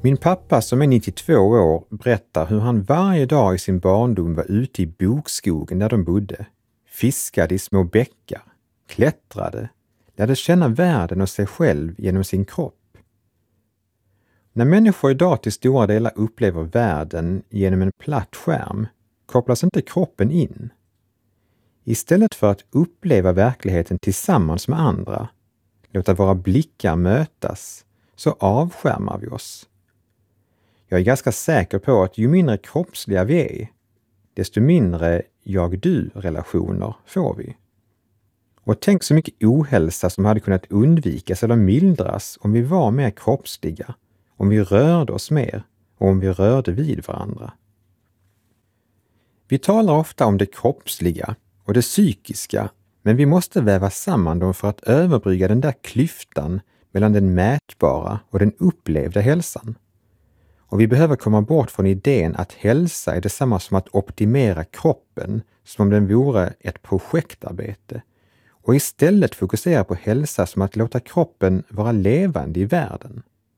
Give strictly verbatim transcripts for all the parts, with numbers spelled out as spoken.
Min pappa som är nittiotvå år berättar hur han varje dag i sin barndom var ute i bokskogen där de bodde, fiskade i små bäckar, klättrade, lärde känna världen och sig själv genom sin kropp. När människor idag till stora delar upplever världen genom en platt skärm kopplas inte kroppen in. Istället för att uppleva verkligheten tillsammans med andra, låta våra blickar mötas, så avskärmar vi oss. Jag är ganska säker på att ju mindre kroppsliga vi är, desto mindre jag-du-relationer får vi. Och tänk så mycket ohälsa som hade kunnat undvikas eller mildras om vi var mer kroppsliga, om vi rörde oss mer och om vi rörde vid varandra. Vi talar ofta om det kroppsliga och det psykiska, men vi måste väva samman dem för att överbrygga den där klyftan mellan den mätbara och den upplevda hälsan. Och vi behöver komma bort från idén att hälsa är detsamma som att optimera kroppen som om den vore ett projektarbete och istället fokusera på hälsa som att låta kroppen vara levande i världen.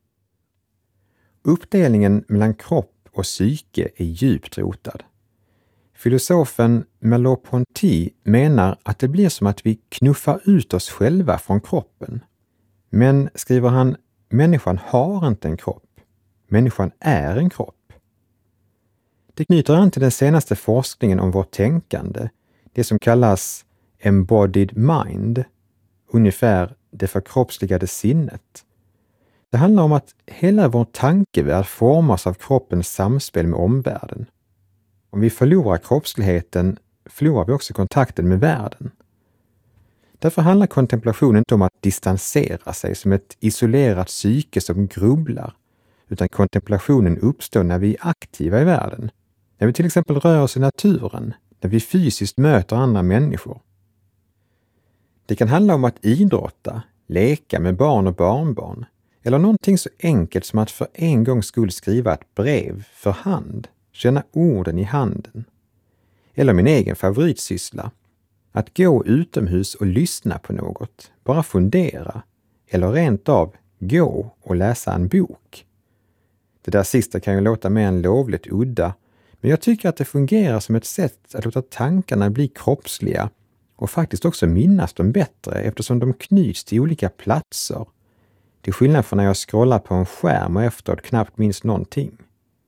Uppdelningen mellan kropp och psyke är djupt rotad. Filosofen Merleau-Ponty menar att det blir som att vi knuffar ut oss själva från kroppen. Men, skriver han, människan har inte en kropp. Människan är en kropp. Det knyter an till den senaste forskningen om vårt tänkande, det som kallas embodied mind, ungefär det förkroppsligade sinnet. Det handlar om att hela vår tankevärld formas av kroppens samspel med omvärlden. Om vi förlorar kroppsligheten förlorar vi också kontakten med världen. Därför handlar kontemplation inte om att distansera sig som ett isolerat psyke som grubblar, utan kontemplationen uppstår när vi är aktiva i världen. När vi till exempel rör oss i naturen, när vi fysiskt möter andra människor. Det kan handla om att idrotta, leka med barn och barnbarn, eller någonting så enkelt som att för en gångs skull skriva ett brev för hand, känna orden i handen. Eller min egen favoritsyssla, att gå utomhus och lyssna på något, bara fundera, eller rent av gå och läsa en bok. Det där sista kan ju låta mer än lovligt udda, men jag tycker att det fungerar som ett sätt att låta tankarna bli kroppsliga och faktiskt också minnas dem bättre eftersom de knyts till olika platser. Till skillnad från när jag scrollar på en skärm och efteråt knappt minns någonting.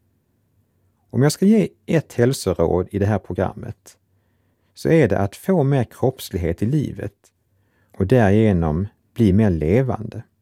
Om jag ska ge ett hälsoråd i det här programmet så är det att få mer kroppslighet i livet och därigenom bli mer levande.